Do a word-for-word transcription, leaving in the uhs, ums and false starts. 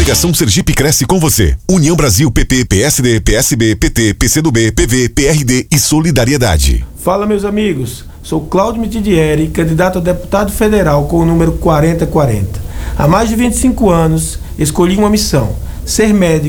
Coligação Sergipe cresce com você. União Brasil, P P, P S D, P S B, P T, P C do B, P V, P R D e Solidariedade. Fala, meus amigos. Sou Cláudio Mitidieri, candidato a deputado federal com o número quarenta quarenta. Há mais de vinte e cinco anos, escolhi uma missão: ser médico